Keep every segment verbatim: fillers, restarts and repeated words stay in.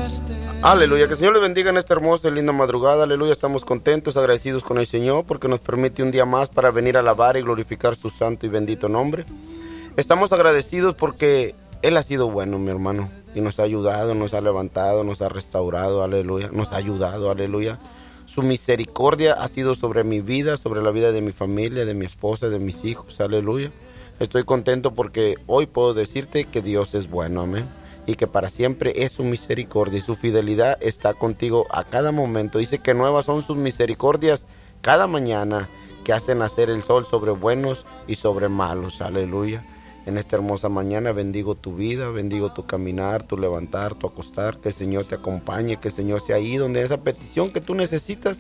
Aleluya, que el Señor les bendiga en esta hermosa y linda madrugada. Aleluya, estamos contentos, agradecidos con el Señor porque nos permite un día más para venir a alabar y glorificar su santo y bendito nombre. Estamos agradecidos porque Él ha sido bueno, mi hermano, y nos ha ayudado, nos ha levantado, nos ha restaurado, aleluya, nos ha ayudado, aleluya. Su misericordia ha sido sobre mi vida, sobre la vida de mi familia, de mi esposa, de mis hijos, aleluya. Estoy contento porque hoy puedo decirte que Dios es bueno, amén. Y que para siempre es su misericordia y su fidelidad está contigo a cada momento. Dice que nuevas son sus misericordias cada mañana, que hacen nacer el sol sobre buenos y sobre malos, aleluya. En esta hermosa mañana bendigo tu vida, bendigo tu caminar, tu levantar, tu acostar, que el Señor te acompañe, que el Señor sea ahí donde esa petición que tú necesitas,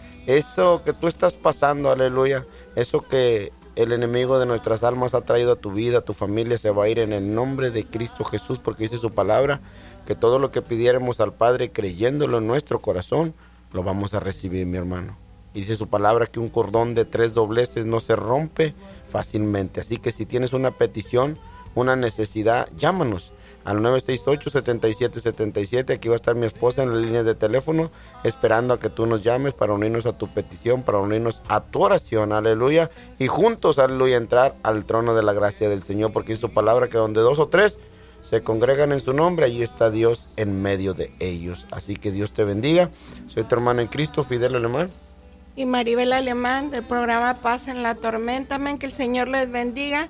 eso que tú estás pasando, aleluya, eso que el enemigo de nuestras almas ha traído a tu vida, a tu familia, se va a ir en el nombre de Cristo Jesús, porque dice su palabra, que todo lo que pidiéramos al Padre creyéndolo en nuestro corazón, lo vamos a recibir, mi hermano. Dice su palabra que un cordón de tres dobleces no se rompe fácilmente, así que si tienes una petición, una necesidad, llámanos al nueve seis ocho, siete siete siete siete, aquí va a estar mi esposa en la línea de teléfono, esperando a que tú nos llames para unirnos a tu petición, para unirnos a tu oración, aleluya, y juntos, aleluya, entrar al trono de la gracia del Señor, porque es su palabra que donde dos o tres se congregan en su nombre, allí está Dios en medio de ellos, así que Dios te bendiga. Soy tu hermano en Cristo, Fidel Alemán. Y Maribel Alemán, del programa Paz en la Tormenta, amén, que el Señor les bendiga.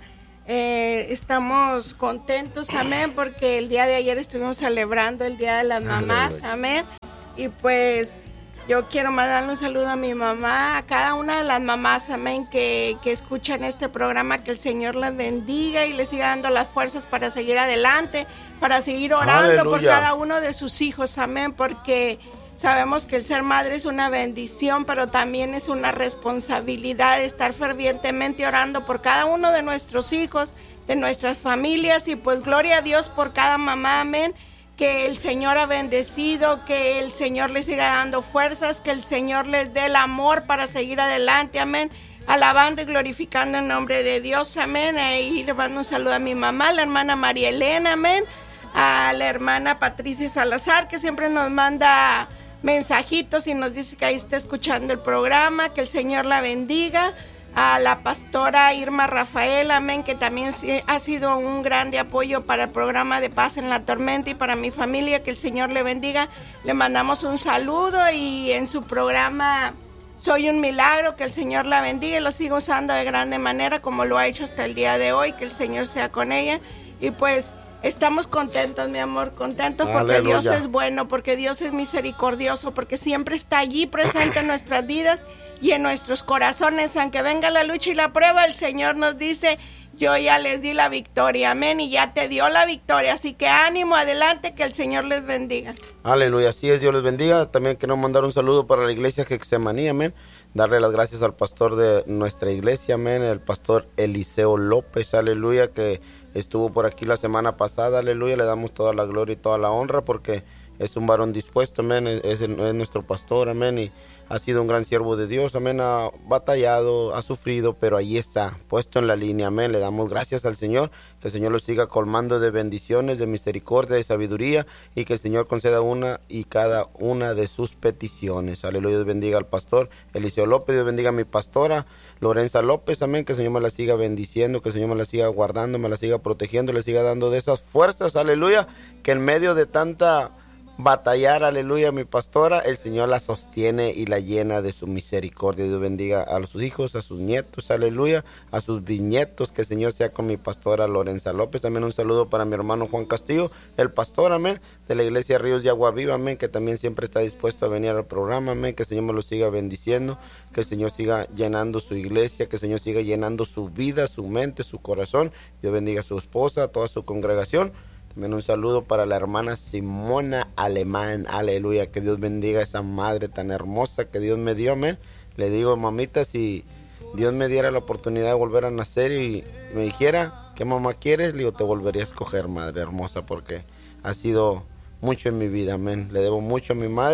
Eh, estamos contentos, amén, porque el día de ayer estuvimos celebrando el Día de las Mamás, amén, y pues yo quiero mandarle un saludo a mi mamá, a cada una de las mamás, amén, que, que escuchan este programa, que el Señor las bendiga y les siga dando las fuerzas para seguir adelante, para seguir orando Aleluya. Por cada uno de sus hijos, amén, porque sabemos que el ser madre es una bendición, pero también es una responsabilidad estar fervientemente orando por cada uno de nuestros hijos, de nuestras familias, y pues gloria a Dios por cada mamá, amén, que el Señor ha bendecido, que el Señor les siga dando fuerzas, que el Señor les dé el amor para seguir adelante, amén, alabando y glorificando el nombre de Dios, amén. Ahí le mando un saludo a mi mamá, la hermana María Elena, amén, a la hermana Patricia Salazar, que siempre nos manda mensajitos y nos dice que ahí está escuchando el programa, que el Señor la bendiga, a la pastora Irma Rafael, amén, que también ha sido un grande apoyo para el programa de Paz en la Tormenta y para mi familia, que el Señor le bendiga. Le mandamos un saludo y en su programa Soy un Milagro, que el Señor la bendiga y lo siga usando de grande manera como lo ha hecho hasta el día de hoy, que el Señor sea con ella. Y pues estamos contentos, mi amor, contentos porque Aleluya. Dios es bueno, porque Dios es misericordioso, porque siempre está allí presente en nuestras vidas y en nuestros corazones. Aunque venga la lucha y la prueba, el Señor nos dice, yo ya les di la victoria, amén, y ya te dio la victoria, así que ánimo, adelante, que el Señor les bendiga. Aleluya, así es, Dios les bendiga. También quiero mandar un saludo para la iglesia Getsemaní, amén, darle las gracias al pastor de nuestra iglesia, amén, el pastor Eliseo López, aleluya, que estuvo por aquí la semana pasada, aleluya, le damos toda la gloria y toda la honra porque es un varón dispuesto, amén, es, es, es nuestro pastor, amén, y ha sido un gran siervo de Dios, amén, ha batallado, ha sufrido, pero ahí está, puesto en la línea, amén, le damos gracias al Señor, que el Señor lo siga colmando de bendiciones, de misericordia, de sabiduría, y que el Señor conceda una y cada una de sus peticiones, aleluya. Dios bendiga al pastor Eliseo López, Dios bendiga a mi pastora Lorenza López, amén, que el Señor me la siga bendiciendo, que el Señor me la siga guardando, me la siga protegiendo, le siga dando de esas fuerzas, aleluya, que en medio de tanta batallar, aleluya, mi pastora, el Señor la sostiene y la llena de su misericordia. Dios bendiga a sus hijos, a sus nietos, aleluya, a sus bisnietos, que el Señor sea con mi pastora Lorenza López. También un saludo para mi hermano Juan Castillo, el pastor, amén, de la iglesia Ríos de Agua Viva, amén, que también siempre está dispuesto a venir al programa, amén, que el Señor me lo siga bendiciendo, que el Señor siga llenando su iglesia, que el Señor siga llenando su vida, su mente, su corazón. Dios bendiga a su esposa, a toda su congregación. También un saludo para la hermana Simona Alemán, aleluya, que Dios bendiga a esa madre tan hermosa que Dios me dio, amén. Le digo, mamita, si Dios me diera la oportunidad de volver a nacer y me dijera, ¿qué mamá quieres? Le digo, te volvería a escoger, madre hermosa, porque ha sido mucho en mi vida, amén. Le debo mucho a mi madre,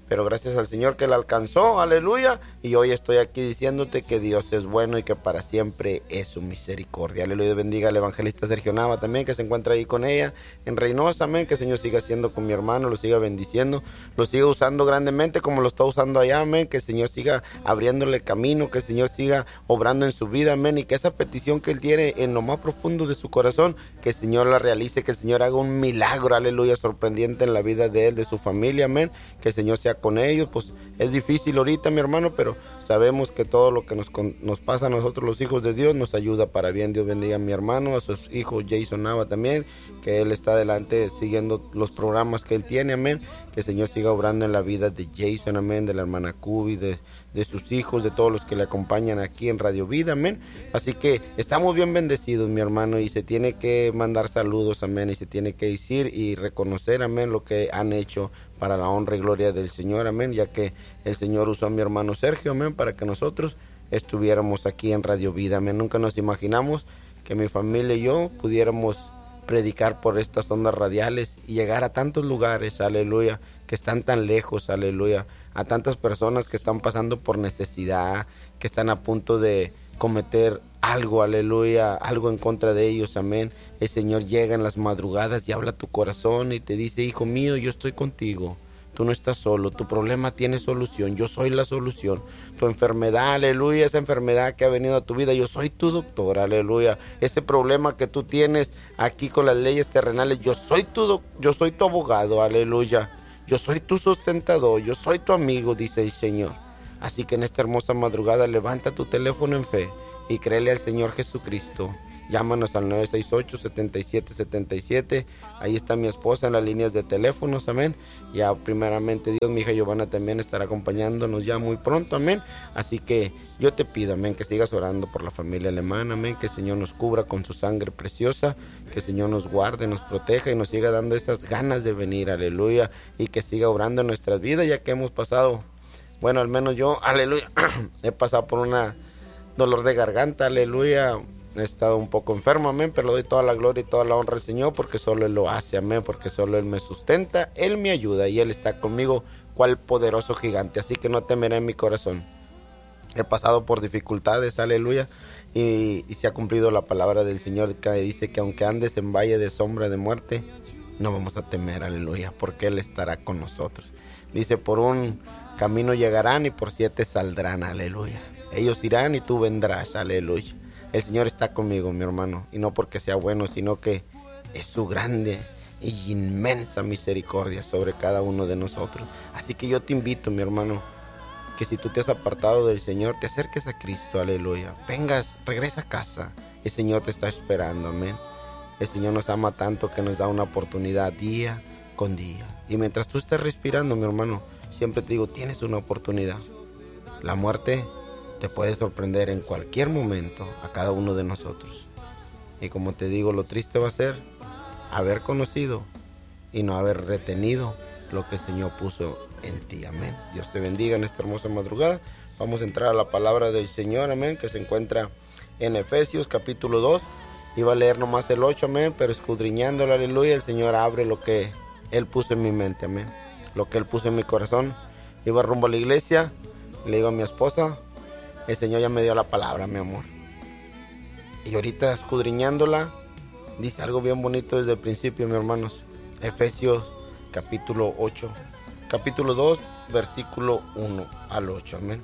pero gracias al Señor que la alcanzó, aleluya, y hoy estoy aquí diciéndote que Dios es bueno y que para siempre es su misericordia. Aleluya, bendiga al evangelista Sergio Nava también, que se encuentra ahí con ella en Reynosa, amén, que el Señor siga haciendo con mi hermano, lo siga bendiciendo, lo siga usando grandemente como lo está usando allá, amén, que el Señor siga abriéndole camino, que el Señor siga obrando en su vida, amén, y que esa petición que él tiene en lo más profundo de su corazón, que el Señor la realice, que el Señor haga un milagro, aleluya, sorprendente en la vida de él, de su familia, amén, que el Señor sea con ellos. Pues es difícil ahorita, mi hermano, pero sabemos que todo lo que nos, nos pasa a nosotros los hijos de Dios nos ayuda para bien. Dios bendiga a mi hermano, a su hijo Jason Nava también, que él está adelante siguiendo los programas que él tiene, amén, que el Señor siga obrando en la vida de Jason, amén, de la hermana Cubi, de, de sus hijos, de todos los que le acompañan aquí en Radio Vida, amén. Así que estamos bien bendecidos, mi hermano, y se tiene que mandar saludos, amén, y se tiene que decir y reconocer, amén, lo que han hecho para la honra y gloria del Señor, amén, ya que el Señor usó a mi hermano Sergio, amén, para que nosotros estuviéramos aquí en Radio Vida, amén. Nunca nos imaginamos que mi familia y yo pudiéramos predicar por estas ondas radiales y llegar a tantos lugares, aleluya, que están tan lejos, aleluya, a tantas personas que están pasando por necesidad, que están a punto de cometer algo, aleluya, algo en contra de ellos, amén. El Señor llega en las madrugadas y habla a tu corazón y te dice, hijo mío, yo estoy contigo. Tú no estás solo, tu problema tiene solución, yo soy la solución. Tu enfermedad, aleluya, esa enfermedad que ha venido a tu vida, yo soy tu doctor, aleluya. Ese problema que tú tienes aquí con las leyes terrenales, yo soy tu, do- yo soy tu abogado, aleluya. Yo soy tu sustentador, yo soy tu amigo, dice el Señor. Así que en esta hermosa madrugada levanta tu teléfono en fe y créele al Señor Jesucristo. Llámanos al nueve seis ocho, siete siete siete siete. Ahí está mi esposa en las líneas de teléfonos, amén. Ya primeramente Dios, mi hija Giovanna también estará acompañándonos ya muy pronto, amén. Así que yo te pido, amén, que sigas orando por la familia alemana, amén. Que el Señor nos cubra con su sangre preciosa. Que el Señor nos guarde, nos proteja y nos siga dando esas ganas de venir, aleluya. Y que siga obrando en nuestras vidas, ya que hemos pasado, bueno, al menos yo, aleluya, he pasado por una dolor de garganta, aleluya. He estado un poco enfermo, amén, pero le doy toda la gloria y toda la honra al Señor porque solo Él lo hace, amén, porque solo Él me sustenta, Él me ayuda y Él está conmigo cual poderoso gigante, así que no temeré en mi corazón. He pasado por dificultades, aleluya, y, y se ha cumplido la palabra del Señor que dice que aunque andes en valle de sombra de muerte, no vamos a temer, aleluya, porque Él estará con nosotros. Dice, por un camino llegarán y por siete saldrán, aleluya. Ellos irán y tú vendrás, aleluya. El Señor está conmigo, mi hermano, y no porque sea bueno, sino que es su grande y inmensa misericordia sobre cada uno de nosotros. Así que yo te invito, mi hermano, que si tú te has apartado del Señor, te acerques a Cristo, aleluya. Vengas, regresa a casa, el Señor te está esperando, amén. El Señor nos ama tanto que nos da una oportunidad día con día. Y mientras tú estés respirando, mi hermano, siempre te digo, tienes una oportunidad. La muerte te puede sorprender en cualquier momento a cada uno de nosotros. Y como te digo, lo triste va a ser haber conocido y no haber retenido lo que el Señor puso en ti, amén. Dios te bendiga en esta hermosa madrugada. Vamos a entrar a la palabra del Señor, amén, que se encuentra en Efesios capítulo dos. Iba a leer nomás el ocho, amén, pero escudriñándolo, aleluya, el Señor abre lo que Él puso en mi mente, amén. Lo que Él puso en mi corazón. Iba rumbo a la iglesia, le digo a mi esposa, el Señor ya me dio la palabra, mi amor. Y ahorita escudriñándola, dice algo bien bonito desde el principio, mis hermanos. Efesios capítulo ocho, capítulo dos, versículo uno al ocho, amén.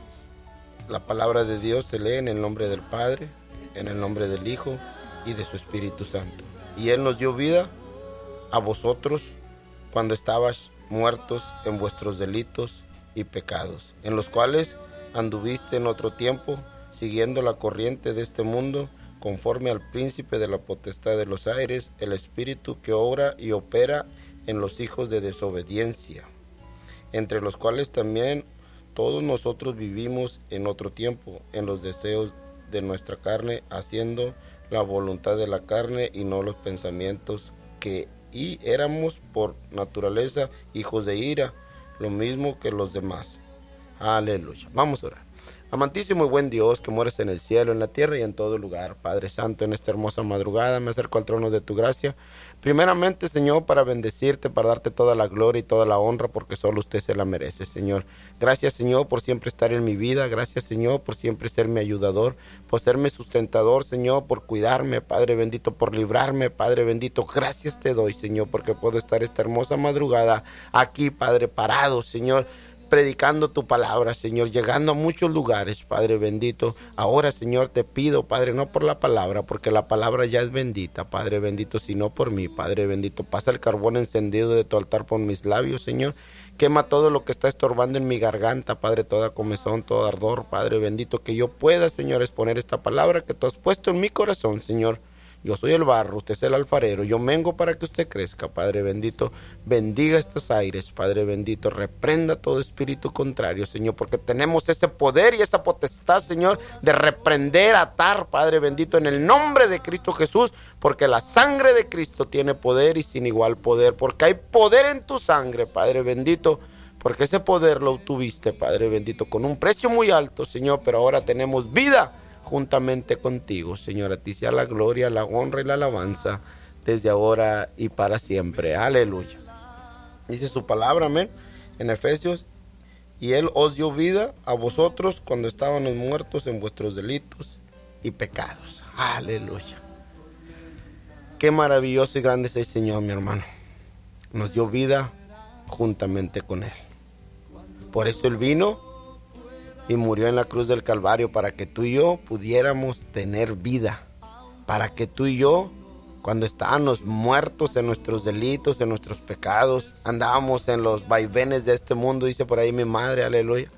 La palabra de Dios se lee en el nombre del Padre, en el nombre del Hijo y de su Espíritu Santo. Y Él nos dio vida a vosotros cuando estabais muertos en vuestros delitos y pecados, en los cuales anduviste en otro tiempo, siguiendo la corriente de este mundo, conforme al príncipe de la potestad de los aires, el espíritu que obra y opera en los hijos de desobediencia, entre los cuales también todos nosotros vivimos en otro tiempo, en los deseos de nuestra carne, haciendo la voluntad de la carne y no los pensamientos, que y éramos por naturaleza hijos de ira, lo mismo que los demás. Aleluya. Vamos a orar. Amantísimo y buen Dios, que moras en el cielo, en la tierra y en todo lugar. Padre Santo, en esta hermosa madrugada me acerco al trono de tu gracia. Primeramente, Señor, para bendecirte, para darte toda la gloria y toda la honra, porque solo usted se la merece, Señor. Gracias, Señor, por siempre estar en mi vida. Gracias, Señor, por siempre ser mi ayudador, por ser mi sustentador, Señor, por cuidarme, Padre bendito, por librarme, Padre bendito. Gracias te doy, Señor, porque puedo estar esta hermosa madrugada aquí, Padre, parado, Señor, predicando tu palabra, Señor, llegando a muchos lugares, Padre bendito. Ahora, Señor, te pido, Padre, no por la palabra, porque la palabra ya es bendita, Padre bendito, sino por mí, Padre bendito. Pasa el carbón encendido de tu altar por mis labios, Señor. Quema todo lo que está estorbando en mi garganta, Padre, toda comezón, todo ardor, Padre bendito, que yo pueda, Señor, exponer esta palabra que tú has puesto en mi corazón, Señor. Yo soy el barro, usted es el alfarero, yo mengo para que usted crezca, Padre bendito. Bendiga estos aires, Padre bendito. Reprenda todo espíritu contrario, Señor, porque tenemos ese poder y esa potestad, Señor, de reprender, atar, Padre bendito, en el nombre de Cristo Jesús, porque la sangre de Cristo tiene poder y sin igual poder, porque hay poder en tu sangre, Padre bendito, porque ese poder lo obtuviste, Padre bendito, con un precio muy alto, Señor, pero ahora tenemos vida juntamente contigo, Señor. A ti sea la gloria, la honra y la alabanza desde ahora y para siempre. Aleluya. Dice su palabra, amén, en Efesios: y Él os dio vida a vosotros cuando estábamos muertos en vuestros delitos y pecados. Aleluya. Qué maravilloso y grande es el Señor, mi hermano. Nos dio vida juntamente con Él. Por eso Él vino y murió en la cruz del Calvario, para que tú y yo pudiéramos tener vida, para que tú y yo, cuando estábamos muertos en nuestros delitos, en nuestros pecados, andábamos en los vaivenes de este mundo, dice por ahí mi madre, aleluya.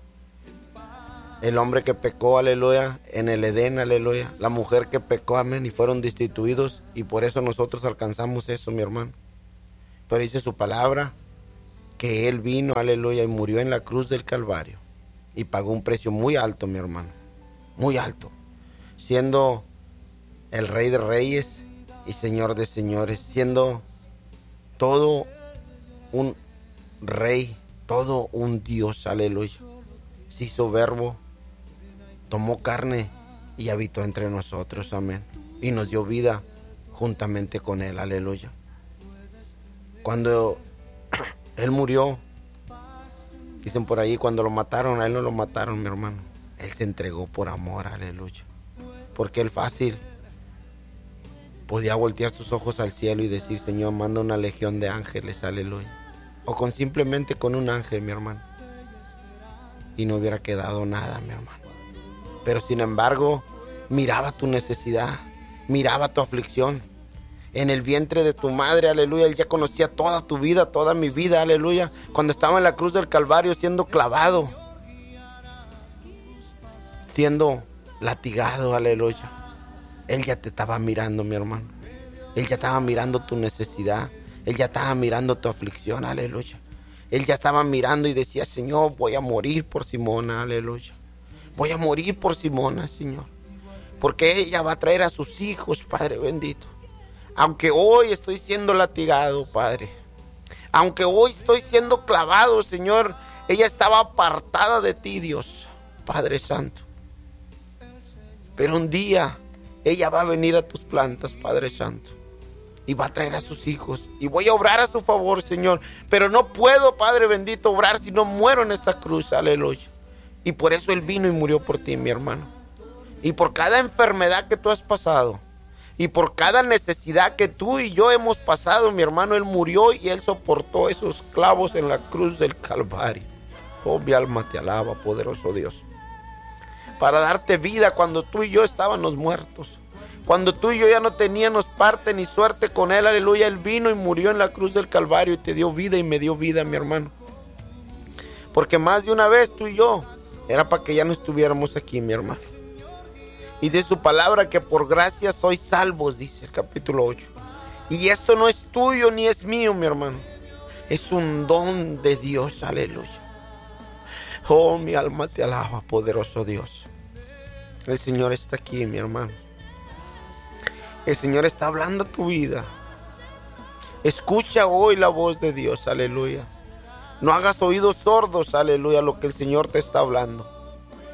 El hombre que pecó, aleluya, en el Edén, aleluya. La mujer que pecó, amén, y fueron destituidos, y por eso nosotros alcanzamos eso, mi hermano. Pero dice su palabra que Él vino, aleluya, y murió en la cruz del Calvario. Y pagó un precio muy alto, mi hermano, muy alto, siendo el Rey de Reyes y Señor de Señores, siendo todo un Rey, todo un Dios, aleluya. Se hizo verbo, tomó carne y habitó entre nosotros, amén, y nos dio vida juntamente con Él, aleluya. Cuando Él murió, dicen por ahí, cuando lo mataron, a Él no lo mataron, mi hermano. Él se entregó por amor, aleluya. Porque Él fácil podía voltear sus ojos al cielo y decir: Señor, manda una legión de ángeles, aleluya. O con simplemente con un ángel, mi hermano. Y no hubiera quedado nada, mi hermano. Pero sin embargo, miraba tu necesidad, miraba tu aflicción. En el vientre de tu madre, aleluya, Él ya conocía toda tu vida, toda mi vida, aleluya. Cuando estaba en la cruz del Calvario siendo clavado, siendo latigado, aleluya, Él ya te estaba mirando, mi hermano. Él ya estaba mirando tu necesidad. Él ya estaba mirando tu aflicción, aleluya. Él ya estaba mirando y decía: Señor, voy a morir por Simona, aleluya. Voy a morir por Simona, Señor, porque ella va a traer a sus hijos, Padre bendito. Aunque hoy estoy siendo latigado, Padre, aunque hoy estoy siendo clavado, Señor, ella estaba apartada de ti, Dios, Padre Santo. Pero un día ella va a venir a tus plantas, Padre Santo, y va a traer a sus hijos, y voy a obrar a su favor, Señor. Pero no puedo, Padre bendito, obrar si no muero en esta cruz, aleluya. Y por eso Él vino y murió por ti, mi hermano. Y por cada enfermedad que tú has pasado, y por cada necesidad que tú y yo hemos pasado, mi hermano, Él murió y Él soportó esos clavos en la cruz del Calvario. Oh, mi alma te alaba, poderoso Dios. Para darte vida cuando tú y yo estábamos muertos. Cuando tú y yo ya no teníamos parte ni suerte con Él, aleluya, Él vino y murió en la cruz del Calvario y te dio vida y me dio vida, mi hermano. Porque más de una vez tú y yo era para que ya no estuviéramos aquí, mi hermano. Y de su palabra que por gracia sois salvos, dice el capítulo ocho. Y esto no es tuyo ni es mío, mi hermano. Es un don de Dios, aleluya. Oh, mi alma te alaba, poderoso Dios. El Señor está aquí, mi hermano. El Señor está hablando a tu vida. Escucha hoy la voz de Dios, aleluya. No hagas oídos sordos, aleluya, lo que el Señor te está hablando.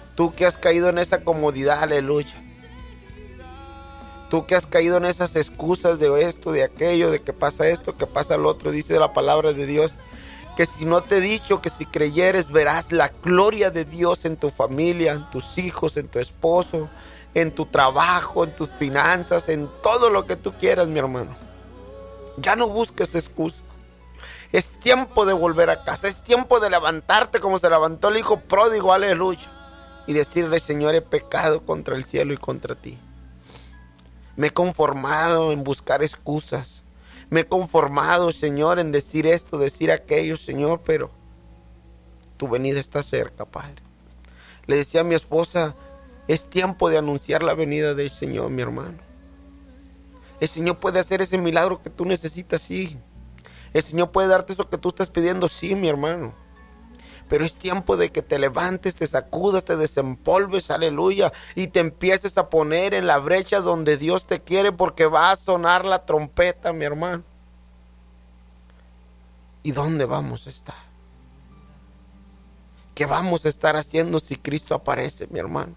Tú que has caído en esa comodidad, aleluya. Tú que has caído en esas excusas de esto, de aquello, de que pasa esto, que pasa lo otro. Dice la palabra de Dios que si no te he dicho que si creyeres verás la gloria de Dios en tu familia, en tus hijos, en tu esposo, en tu trabajo, en tus finanzas, en todo lo que tú quieras, mi hermano. Ya no busques excusa. Es tiempo de volver a casa. Es tiempo de levantarte como se levantó el hijo pródigo, aleluya. Y decirle: Señor, he pecado contra el cielo y contra ti. Me he conformado en buscar excusas. Me he conformado, Señor, en decir esto, decir aquello, Señor, pero tu venida está cerca, Padre. Le decía a mi esposa: es tiempo de anunciar la venida del Señor, mi hermano. El Señor puede hacer ese milagro que tú necesitas, sí. El Señor puede darte eso que tú estás pidiendo, sí, mi hermano. Pero es tiempo de que te levantes, te sacudas, te desempolves, aleluya, y te empieces a poner en la brecha donde Dios te quiere, porque va a sonar la trompeta, mi hermano. ¿Y dónde vamos a estar? ¿Qué vamos a estar haciendo si Cristo aparece, mi hermano?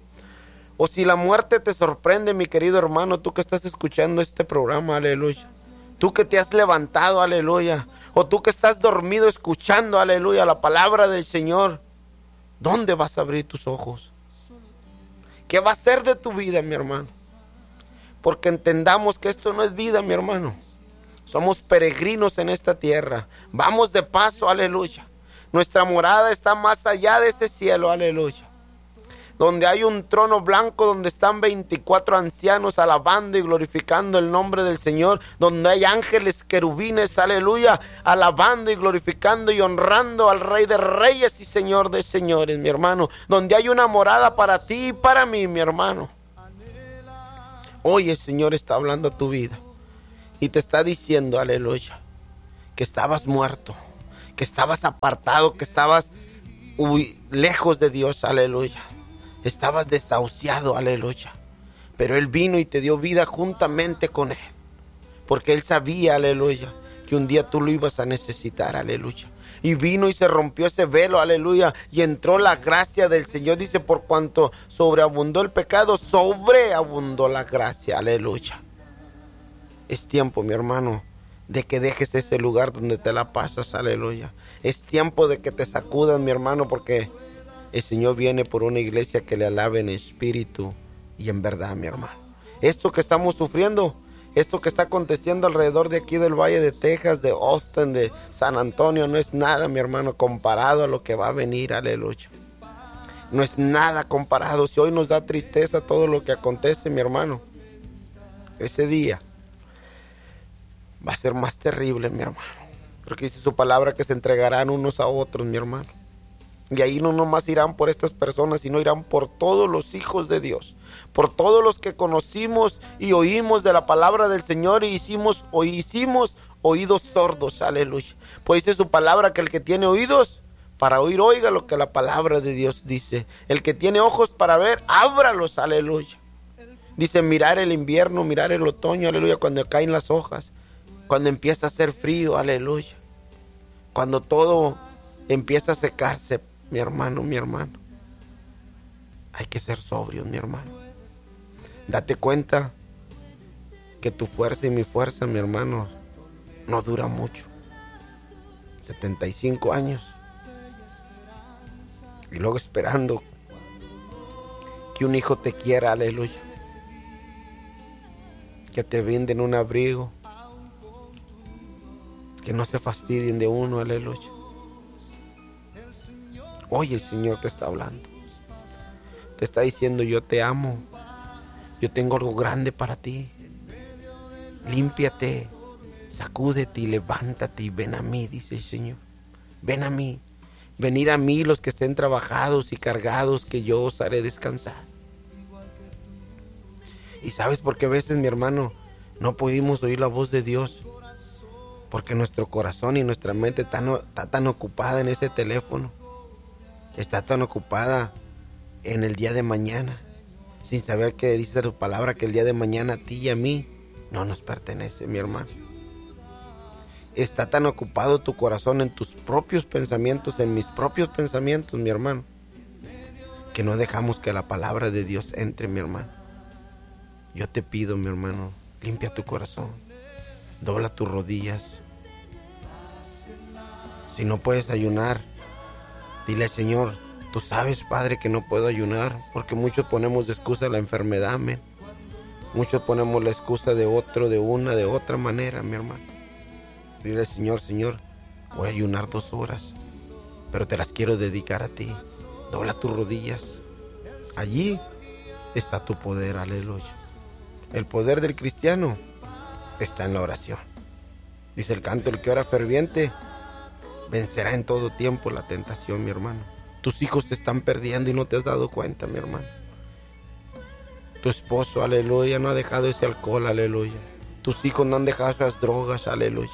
O si la muerte te sorprende, mi querido hermano, tú que estás escuchando este programa, aleluya. Tú que te has levantado, aleluya. O tú que estás dormido escuchando, aleluya, la palabra del Señor. ¿Dónde vas a abrir tus ojos? ¿Qué va a ser de tu vida, mi hermano? Porque entendamos que esto no es vida, mi hermano. Somos peregrinos en esta tierra. Vamos de paso, aleluya. Nuestra morada está más allá de ese cielo, aleluya. Donde hay un trono blanco, donde están veinticuatro ancianos alabando y glorificando el nombre del Señor, donde hay ángeles querubines, aleluya, alabando y glorificando y honrando al Rey de Reyes y Señor de Señores, mi hermano, donde hay una morada para ti y para mí, mi hermano. Hoy el Señor está hablando a tu vida y te está diciendo, aleluya, que estabas muerto, que estabas apartado, que estabas uy, lejos de Dios, aleluya. Estabas desahuciado, aleluya. Pero Él vino y te dio vida juntamente con Él. Porque Él sabía, aleluya, que un día tú lo ibas a necesitar, aleluya. Y vino y se rompió ese velo, aleluya. Y entró la gracia del Señor. Dice, por cuanto sobreabundó el pecado, sobreabundó la gracia, aleluya. Es tiempo, mi hermano, de que dejes ese lugar donde te la pasas, aleluya. Es tiempo de que te sacudas, mi hermano, porque el Señor viene por una iglesia que le alabe en espíritu y en verdad, mi hermano. Esto que estamos sufriendo, esto que está aconteciendo alrededor de aquí del Valle de Texas, de Austin, de San Antonio, no es nada, mi hermano, comparado a lo que va a venir, aleluya. No es nada comparado. Si hoy nos da tristeza todo lo que acontece, mi hermano, ese día va a ser más terrible, mi hermano. Porque dice su palabra que se entregarán unos a otros, mi hermano. Y ahí no nomás irán por estas personas, sino irán por todos los hijos de Dios, por todos los que conocimos y oímos de la palabra del Señor y hicimos, o hicimos oídos sordos, aleluya. Pues dice su palabra que el que tiene oídos para oír, oiga lo que la palabra de Dios dice. El que tiene ojos para ver, ábralos, aleluya. Dice mirar el invierno, mirar el otoño, aleluya, cuando caen las hojas, cuando empieza a hacer frío, aleluya. Cuando todo empieza a secarse, mi hermano, mi hermano. Hay que ser sobrios, mi hermano. Date cuenta que tu fuerza y mi fuerza, mi hermano, no dura mucho. setenta y cinco años. Y luego esperando que un hijo te quiera, aleluya. Que te brinden un abrigo. Que no se fastidien de uno, aleluya. Hoy el Señor te está hablando. Te está diciendo, yo te amo. Yo tengo algo grande para ti. Límpiate, sacúdete y levántate y ven a mí, dice el Señor. Ven a mí. Venir a mí los que estén trabajados y cargados, que yo os haré descansar. Y sabes por qué a veces, mi hermano, no pudimos oír la voz de Dios. Porque nuestro corazón y nuestra mente está, no, está tan ocupada en ese teléfono. Está tan ocupada en el día de mañana, sin saber que dice su palabra que el día de mañana a ti y a mí no nos pertenece, mi hermano. Está tan ocupado tu corazón en tus propios pensamientos, en mis propios pensamientos, mi hermano, que no dejamos que la palabra de Dios entre, mi hermano. Yo te pido, mi hermano, limpia tu corazón, dobla tus rodillas. Si no puedes ayunar, dile al Señor, tú sabes, Padre, que no puedo ayunar, porque muchos ponemos de excusa la enfermedad, amén. Muchos ponemos la excusa de otro, de una, de otra manera, mi hermano. Dile al Señor, Señor, voy a ayunar dos horas, pero te las quiero dedicar a ti. Dobla tus rodillas. Allí está tu poder, aleluya. El poder del cristiano está en la oración. Dice el canto, el que ora ferviente vencerá en todo tiempo la tentación, mi hermano. Tus hijos te están perdiendo y no te has dado cuenta, mi hermano. Tu esposo, aleluya, no ha dejado ese alcohol, aleluya. Tus hijos no han dejado esas drogas, aleluya.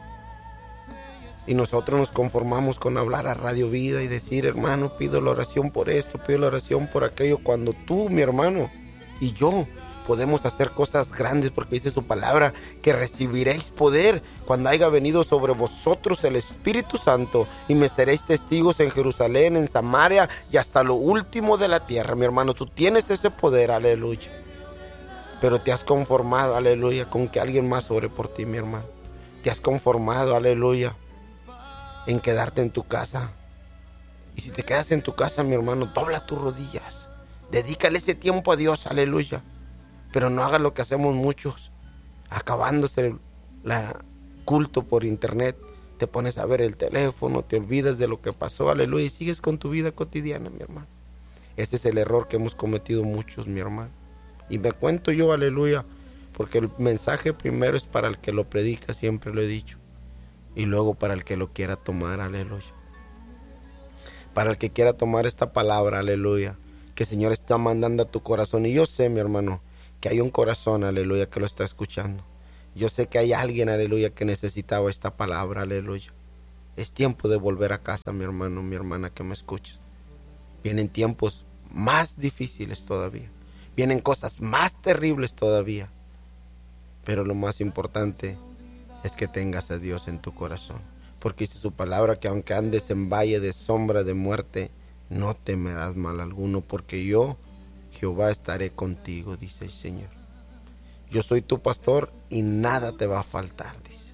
Y nosotros nos conformamos con hablar a Radio Vida y decir, hermano, pido la oración por esto, pido la oración por aquello, cuando tú, mi hermano, y yo podemos hacer cosas grandes, porque dice su palabra, que recibiréis poder cuando haya venido sobre vosotros el Espíritu Santo, y me seréis testigos en Jerusalén, en Samaria y hasta lo último de la tierra. Mi hermano, tú tienes ese poder, aleluya. Pero te has conformado, aleluya, con que alguien más ore por ti, mi hermano. Te has conformado, aleluya, en quedarte en tu casa. Y si te quedas en tu casa, mi hermano, dobla tus rodillas, dedícale ese tiempo a Dios, aleluya. Pero no hagas lo que hacemos muchos, acabándose el culto por internet, te pones a ver el teléfono, te olvidas de lo que pasó, aleluya, y sigues con tu vida cotidiana, mi hermano. Ese es el error que hemos cometido muchos, mi hermano. Y me cuento yo, aleluya, porque el mensaje primero es para el que lo predica, siempre lo he dicho, y luego para el que lo quiera tomar, aleluya. Para el que quiera tomar esta palabra, aleluya, que el Señor está mandando a tu corazón. Y yo sé, mi hermano, que hay un corazón, aleluya, que lo está escuchando. Yo sé que hay alguien, aleluya, que necesitaba esta palabra, aleluya. Es tiempo de volver a casa, mi hermano, mi hermana, que me escuches. Vienen tiempos más difíciles todavía. Vienen cosas más terribles todavía. Pero lo más importante es que tengas a Dios en tu corazón. Porque dice su palabra que aunque andes en valle de sombra de muerte, no temerás mal alguno, porque yo, Jehová, estaré contigo, dice el Señor. Yo soy tu pastor y nada te va a faltar, dice.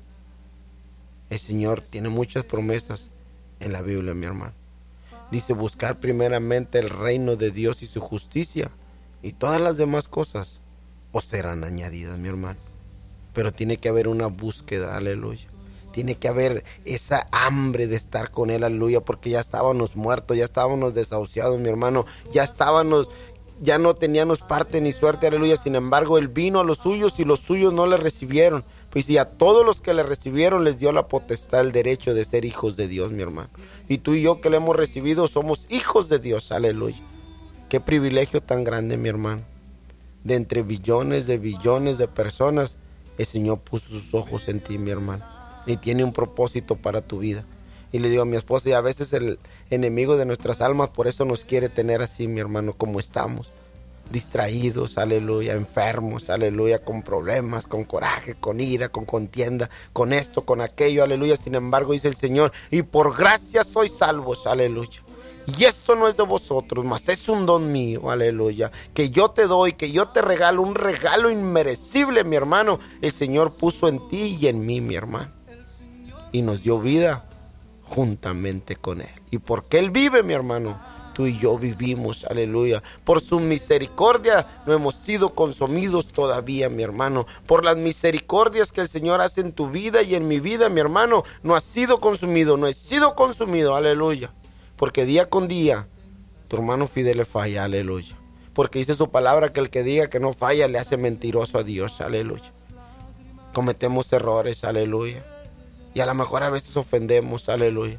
El Señor tiene muchas promesas en la Biblia, mi hermano. Dice, buscar primeramente el reino de Dios y su justicia, y todas las demás cosas os serán añadidas, mi hermano. Pero tiene que haber una búsqueda, aleluya. Tiene que haber esa hambre de estar con Él, aleluya, porque ya estábamos muertos, ya estábamos desahuciados, mi hermano, ya estábamos, ya no teníamos parte ni suerte, aleluya. Sin embargo, Él vino a los suyos y los suyos no le recibieron. Pues y a todos los que le recibieron les dio la potestad, el derecho de ser hijos de Dios, mi hermano. Y tú y yo que le hemos recibido somos hijos de Dios, aleluya. Qué privilegio tan grande, mi hermano. De entre billones de billones de personas, el Señor puso sus ojos en ti, mi hermano. Y tiene un propósito para tu vida. Y le digo a mi esposa, y a veces el enemigo de nuestras almas por eso nos quiere tener así, mi hermano, como estamos, distraídos, aleluya, enfermos, aleluya, con problemas, con coraje, con ira, con contienda, con esto, con aquello, aleluya. Sin embargo, dice el Señor, y por gracia sois salvos, aleluya. Y esto no es de vosotros, mas es un don mío, aleluya, que yo te doy, que yo te regalo, un regalo inmerecible, mi hermano. El Señor puso en ti y en mí, mi hermano, y nos dio vida juntamente con Él. Y porque Él vive, mi hermano, tú y yo vivimos, aleluya. Por su misericordia no hemos sido consumidos todavía, mi hermano. Por las misericordias que el Señor hace en tu vida y en mi vida, mi hermano, no has sido consumido, no he sido consumido, aleluya. Porque día con día tu hermano Fidel le falla, aleluya. Porque dice su palabra que el que diga que no falla le hace mentiroso a Dios, aleluya. Cometemos errores, aleluya. Y a lo mejor a veces ofendemos, aleluya.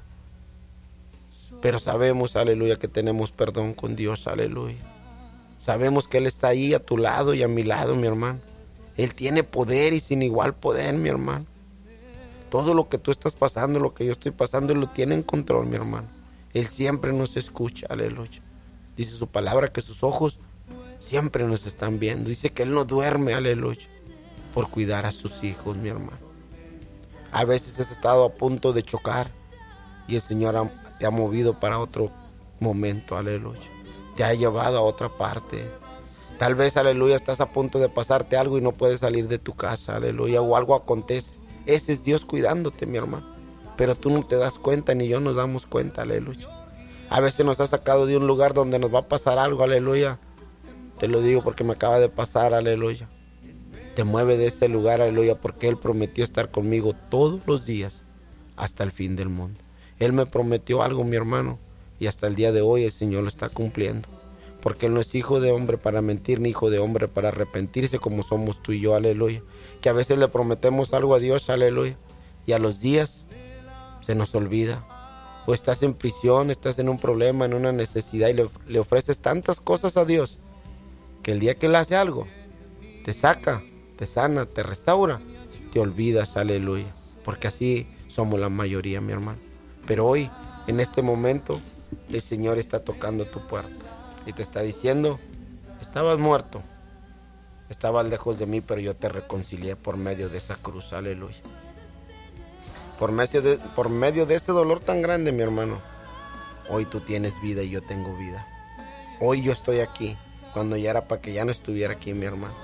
Pero sabemos, aleluya, que tenemos perdón con Dios, aleluya. Sabemos que Él está ahí a tu lado y a mi lado, mi hermano. Él tiene poder y sin igual poder, mi hermano. Todo lo que tú estás pasando, lo que yo estoy pasando, Él lo tiene en control, mi hermano. Él siempre nos escucha, aleluya. Dice su palabra que sus ojos siempre nos están viendo. Dice que Él no duerme, aleluya, por cuidar a sus hijos, mi hermano. A veces has estado a punto de chocar y el Señor ha, te ha movido para otro momento, aleluya. te ha llevado a otra parte. Tal vez, aleluya, estás a punto de pasarte algo y no puedes salir de tu casa, aleluya, o algo acontece. Ese es Dios cuidándote, mi hermano. Pero tú no te das cuenta, ni yo nos damos cuenta, aleluya. A veces nos ha sacado de un lugar donde nos va a pasar algo, aleluya. Te lo digo porque me acaba de pasar, aleluya. Te mueve de ese lugar, aleluya, porque Él prometió estar conmigo todos los días hasta el fin del mundo. Él me prometió algo, mi hermano, y hasta el día de hoy el Señor lo está cumpliendo. Porque Él no es hijo de hombre para mentir, ni hijo de hombre para arrepentirse como somos tú y yo, aleluya. Que a veces le prometemos algo a Dios, aleluya, y a los días se nos olvida. O estás en prisión, estás en un problema, en una necesidad, y le, le ofreces tantas cosas a Dios, que el día que Él hace algo, te saca, te sana, te restaura, te olvidas, aleluya. Porque así somos la mayoría, mi hermano. Pero hoy, en este momento, el Señor está tocando tu puerta y te está diciendo: estabas muerto, estabas lejos de mí, pero yo te reconcilié por medio de esa cruz, aleluya. Por medio de, por medio de ese dolor tan grande, mi hermano, hoy tú tienes vida y yo tengo vida. Hoy yo estoy aquí, cuando ya era para que ya no estuviera aquí, mi hermano.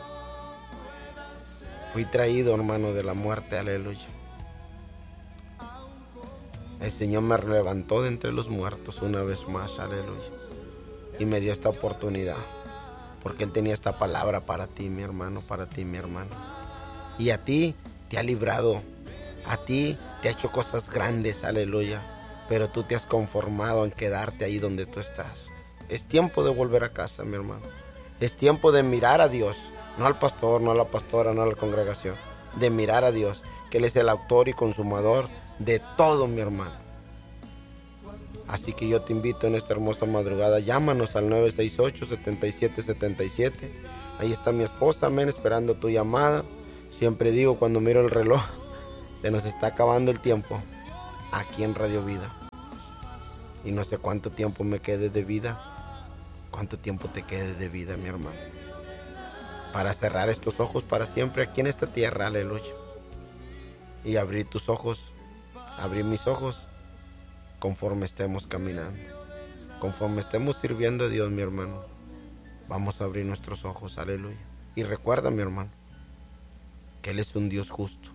Fui traído, hermano, de la muerte, aleluya. El Señor me levantó de entre los muertos una vez más, aleluya. Y me dio esta oportunidad, porque Él tenía esta palabra para ti, mi hermano, para ti, mi hermano. Y a ti te ha librado, a ti te ha hecho cosas grandes, aleluya. Pero tú te has conformado en quedarte ahí donde tú estás. Es tiempo de volver a casa, mi hermano. Es tiempo de mirar a Dios, no al pastor, no a la pastora, no a la congregación. De mirar a Dios, que Él es el autor y consumador de todo, mi hermano. Así que yo te invito en esta hermosa madrugada, llámanos al nueve seis ocho, siete siete siete siete. Ahí está mi esposa, amén, esperando tu llamada. Siempre digo, cuando miro el reloj, se nos está acabando el tiempo aquí en Radio Vida. Y no sé cuánto tiempo me quede de vida, cuánto tiempo te quede de vida, mi hermano, para cerrar estos ojos para siempre aquí en esta tierra, aleluya. Y abrir tus ojos, abrir mis ojos, conforme estemos caminando, conforme estemos sirviendo a Dios, mi hermano. Vamos a abrir nuestros ojos, aleluya. Y recuerda, mi hermano, que Él es un Dios justo.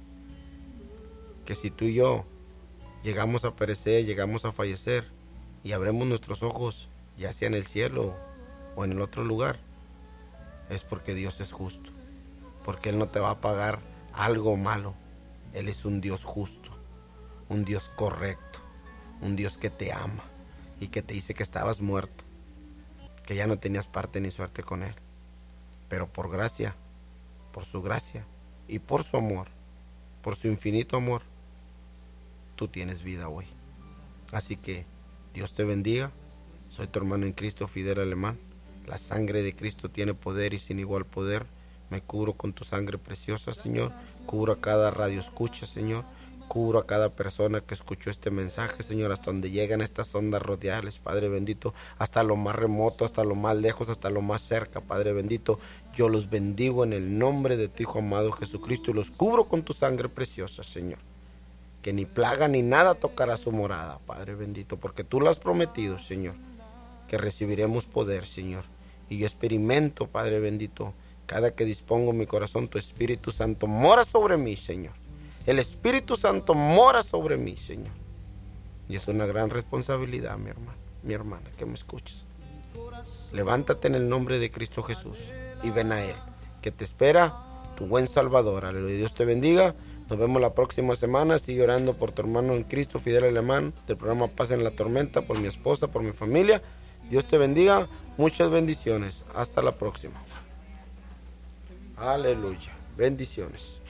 Que si tú y yo llegamos a perecer, llegamos a fallecer, y abremos nuestros ojos, ya sea en el cielo o en el otro lugar, es porque Dios es justo. Porque Él no te va a pagar algo malo. Él es un Dios justo, un Dios correcto, un Dios que te ama y que te dice que estabas muerto, que ya no tenías parte ni suerte con Él. Pero por gracia, por su gracia y por su amor, por su infinito amor, tú tienes vida hoy. Así que Dios te bendiga. Soy tu hermano en Cristo, Fidel Alemán. La sangre de Cristo tiene poder y sin igual poder. Me cubro con tu sangre preciosa, Señor. Cubro a cada radio escucha, Señor. Cubro a cada persona que escuchó este mensaje, Señor, hasta donde llegan estas ondas radiales, Padre bendito, hasta lo más remoto, hasta lo más lejos, hasta lo más cerca, Padre bendito. Yo los bendigo en el nombre de tu Hijo amado Jesucristo y los cubro con tu sangre preciosa, Señor. Que ni plaga ni nada tocará su morada, Padre bendito, porque tú lo has prometido, Señor, que recibiremos poder, Señor. Y yo experimento, Padre bendito, cada que dispongo mi corazón, tu Espíritu Santo mora sobre mí, Señor. El Espíritu Santo mora sobre mí, Señor. Y es una gran responsabilidad, mi hermano, mi hermana, que me escuches. Levántate en el nombre de Cristo Jesús y ven a Él, que te espera tu buen Salvador. Aleluya. Dios te bendiga. Nos vemos la próxima semana. Sigue orando por tu hermano en Cristo, Fidel Alemán, del programa Paz en la Tormenta, por mi esposa, por mi familia. Dios te bendiga. Muchas bendiciones. Hasta la próxima. Aleluya. Bendiciones.